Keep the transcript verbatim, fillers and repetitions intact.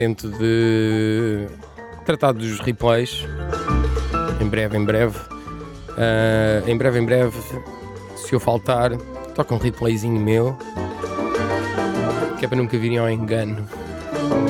Tento de tratar dos replays. Em breve, em breve. Uh, em breve, em breve, se eu faltar, toca um replayzinho meu, que é para nunca virem ao engano.